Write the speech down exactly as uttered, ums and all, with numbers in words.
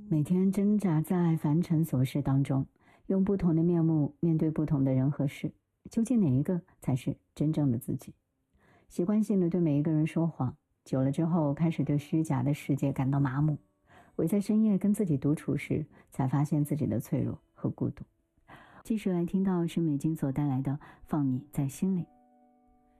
每天挣扎在凡尘琐事当中，用不同的面目面对不同的人和事，究竟哪一个才是真正的自己？习惯性的对每一个人说谎，久了之后开始对虚假的世界感到麻木，唯在深夜跟自己独处时，才发现自己的脆弱和孤独。继续来听到是美金所带来的《放你在心里》。